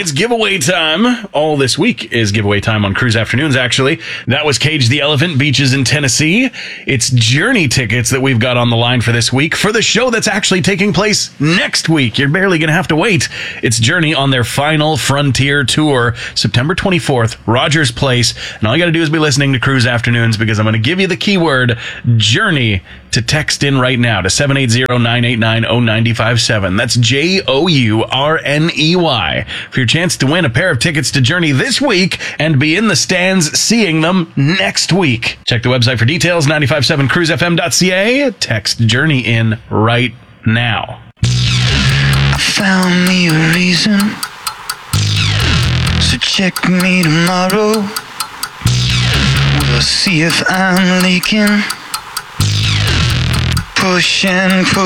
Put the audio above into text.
It's giveaway time. All this week is giveaway time on Cruise Afternoons, actually. That was Cage the Elephant, Beaches in Tennessee. It's Journey tickets that we've got on the line for this week for the show that's actually taking place next week. You're barely going to have to wait. It's Journey on their final Frontier Tour, September 24th, Rogers Place. And all you got to do is be listening to Cruise Afternoons, because I'm going to give you the keyword Journey to text in right now to 780-989-0957. That's JOURNEY for your chance to win a pair of tickets to Journey this week and be in the stands seeing them next week. Check the website for details, 957cruisefm.ca. Text Journey in right now. I found me a reason, so check me tomorrow. We'll see if I'm leaking. Push and push.